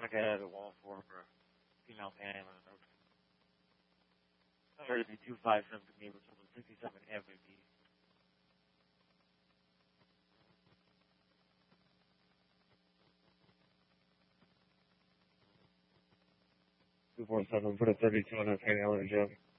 like I had a wall for female panhandler. Sorry to be 257 to me, but someone 67 MVP. 247, put a 32 on that panhandler, Jeff.